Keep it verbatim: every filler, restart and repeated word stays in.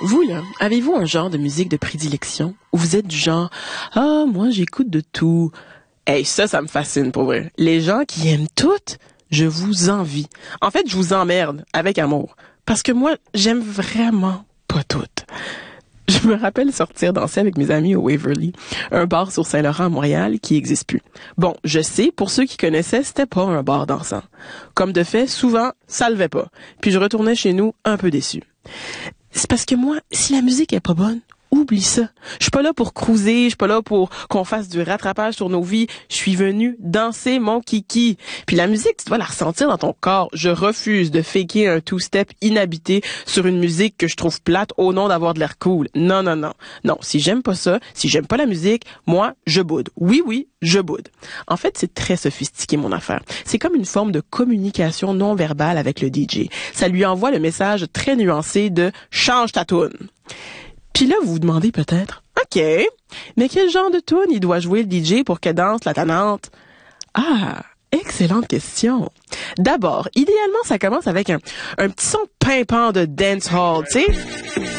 Vous, là, avez-vous un genre de musique de prédilection où vous êtes du genre « Ah, moi, j'écoute de tout. » Hey, ça, ça me fascine, pour vrai. Les gens qui aiment tout, je vous envie. En fait, je vous emmerde avec amour. Parce que moi, j'aime vraiment pas tout. Je me rappelle sortir danser avec mes amis au Waverly, un bar sur Saint-Laurent à Montréal qui n'existe plus. Bon, je sais, pour ceux qui connaissaient, c'était pas un bar dansant. Comme de fait, souvent, ça levait pas. Puis je retournais chez nous un peu déçu. C'est parce que moi, si la musique est pas bonne, oublie ça. Je suis pas là pour cruiser, je suis pas là pour qu'on fasse du rattrapage sur nos vies. Je suis venu danser mon kiki. Puis la musique, tu dois la ressentir dans ton corps. Je refuse de faker un two-step inhabité sur une musique que je trouve plate au nom d'avoir de l'air cool. Non, non, non. Non, si j'aime pas ça, si j'aime pas la musique, moi, je boude. Oui, oui, je boude. En fait, c'est très sophistiqué, mon affaire. C'est comme une forme de communication non verbale avec le D J. Ça lui envoie le message très nuancé de « change ta toune ». Puis là, vous vous demandez peut-être, OK, mais quel genre de tune il doit jouer le D J pour qu'elle danse la tannante? Ah, excellente question. D'abord, idéalement, ça commence avec un, un petit son pimpant de dancehall, tu sais.